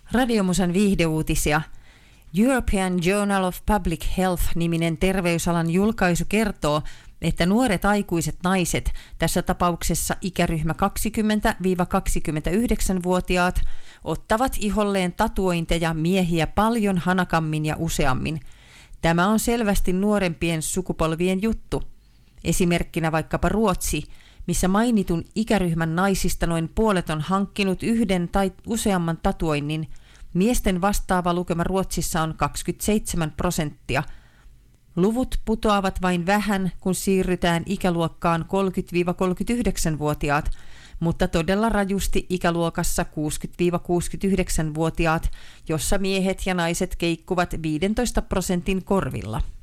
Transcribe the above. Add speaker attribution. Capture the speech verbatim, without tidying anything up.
Speaker 1: Radiomusan viihdeuutisia. European Journal of Public Health-niminen terveysalan julkaisu kertoo, että nuoret aikuiset naiset, tässä tapauksessa ikäryhmä kaksikymmentä–kaksikymmentäyhdeksän-vuotiaat, ottavat iholleen tatuointeja miehiä paljon hanakammin ja useammin. Tämä on selvästi nuorempien sukupolvien juttu. Esimerkkinä vaikkapa Ruotsi, missä mainitun ikäryhmän naisista noin puolet on hankkinut yhden tai useamman tatuoinnin. Miesten vastaava lukema Ruotsissa on kaksikymmentäseitsemän prosenttia. Luvut putoavat vain vähän, kun siirrytään ikäluokkaan kolmekymmentä–kolmekymmentäyhdeksän-vuotiaat, mutta todella rajusti ikäluokassa kuusikymmentä–kuusikymmentäyhdeksän-vuotiaat, jossa miehet ja naiset keikkuvat viidentoista prosentin korvilla.